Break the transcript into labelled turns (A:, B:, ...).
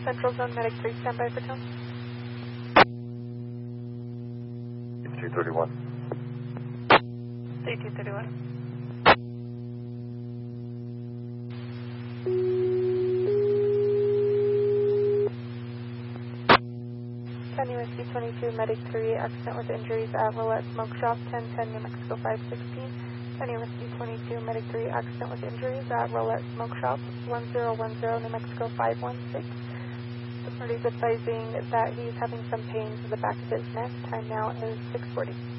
A: Central Zone Medic 3, standby for tone.
B: 231.
A: 3231. County Rescue 22, Medic 3, accident with injuries at Roulette Smoke Shop, 1010 New Mexico 516. County Rescue 22, Medic 3, accident with injuries at Roulette Smoke Shop, 1010 New Mexico 516. The party's advising that he's having some pain to the back of his neck. Time now is 6:40.